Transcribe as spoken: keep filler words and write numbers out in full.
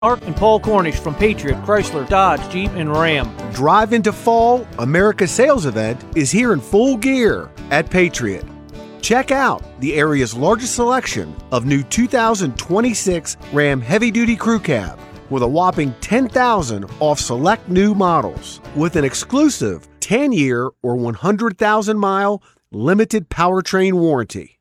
Mark and Paul Cornish from Patriot, Chrysler, Dodge, Jeep, and Ram. Drive into Fall, America's sales event is here in full gear at Patriot. Check out the area's largest selection of new two thousand twenty-six Ram Heavy Duty Crew Cab with a whopping ten thousand dollars off select new models with an exclusive ten-year or one hundred thousand mile limited powertrain warranty.